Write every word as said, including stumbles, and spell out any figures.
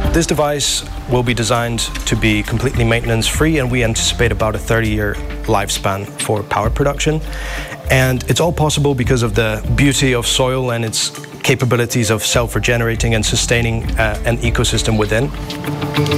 This device will be designed to be completely maintenance-free, and we anticipate about a thirty-year lifespan for power production. And it's all possible because of the beauty of soil and its capabilities of self-regenerating and sustaining uh, an ecosystem within.